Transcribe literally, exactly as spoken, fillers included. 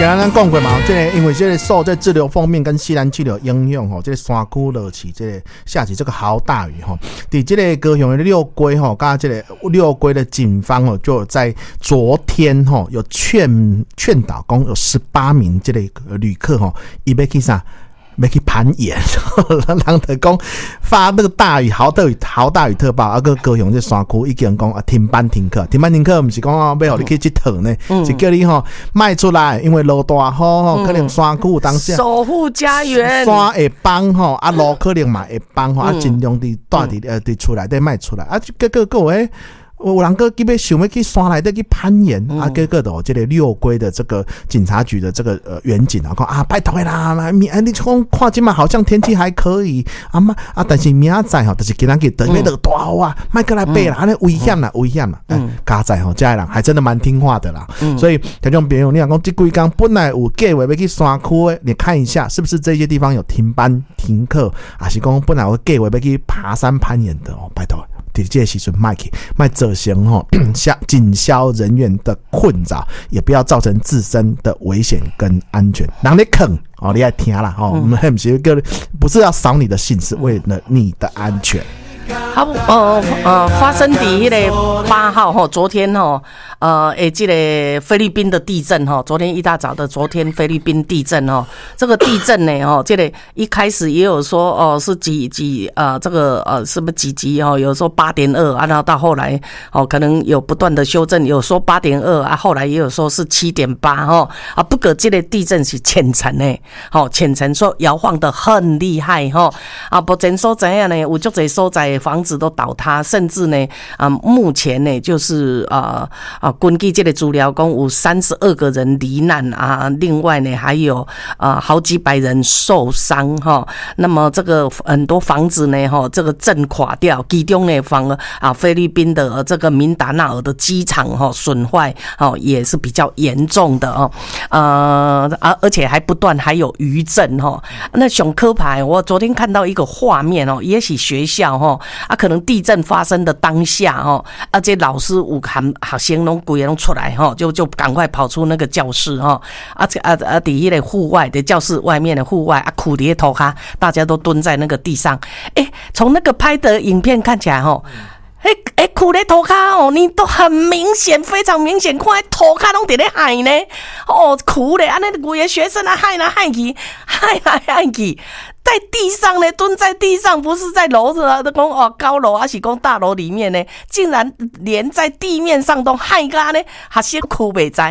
刚刚讲过嘛，这个因为这个受这滞留锋面跟西南气流影响吼，这个山区落起这个下起这个豪大雨吼，在这个高雄的六龟吼，刚刚这个六龟的警方哦，就在昨天吼有劝劝导，讲有十八名这个旅客吼，伊要去啥？要去攀岩，人就讲发那个大雨豪大雨豪大雨特报，啊个高雄这山区已经讲啊停班停课，停班停课不是讲啊要互你去佚佗呢，嗯、是叫你吼卖出来，因为落大雨吼，可能山区当下守护家园， 山会崩吼，啊路可能嘛会崩吼，啊尽量伫带伫呃伫厝内底卖出来，啊结果个诶。有人个基本想要去山内底去攀岩、嗯、啊，结果的这个六龟的这个警察局的这个呃员警啊，讲啊拜托啦，你你讲看今嘛好像天气还可以啊嘛啊，但是明仔载吼，就是今仔日特别落大雨啊，莫过来爬啦，安尼危险啦，危险啦，嗯，加载吼，这些人还真的蛮听话的啦，嗯、所以听众朋友，你讲讲这几天本来有计划要去山区的，你看一下是不是这些地方有停班停课，还是讲本来有计划要去爬山攀岩的哦，拜托。在这个时阵卖去卖造成吼警消人员的困扰，也不要造成自身的危险跟安全。人咧坑哦，你要听啦哦，我们不是不是要扫你的兴，是为了你的安全。 好，呃呃，发生在那个八号哈，昨天哈，呃，诶，这个菲律宾的地震哈，昨天一大早的，昨天菲律宾地震哈，这个地震呢哈，这个一开始也有说哦是几几呃这个呃是不是几级哈，有说八点二啊，然后到后来哦可能有不断的修正，有说八点二啊，后来也有说是七点八哈啊，不过这个地震是浅层呢，好浅层说摇晃得很厉害哈啊，目前所知啊呢，有足侪所在。房子都倒塌，甚至呢，啊、呃，目前呢，就是啊啊，根据这个资料，讲有三十二个人罹难啊，另外呢，还有啊好几百人受伤哈。那么这个很多房子呢，哈，这个震垮掉，其中呢，房啊，菲律宾的这个明达纳尔的机场哈损坏哦，也是比较严重的哦，呃啊，而且还不断还有余震哈。那上可怕，我昨天看到一个画面哦，也是学校哈。啊，可能地震发生的当下哈，啊，这老师有含学生拢规个拢出来哈，就就赶快跑出那个教室哈，啊啊啊，伫迄个户外的教室外面的户外啊，苦伫头卡，大家都蹲在那个地上，哎、欸，从那个拍的影片看起来哈。哎哎，苦咧涂骹哦，你都很明显，非常明显，看涂骹拢伫咧海呢。哦，苦咧，安尼有个学生啊，害来害去，害来害去，在地上呢，蹲在地上，不是在楼子啊，讲哦高楼还是讲大楼里面呢，竟然连在地面上都害甲呢，学生苦袂知。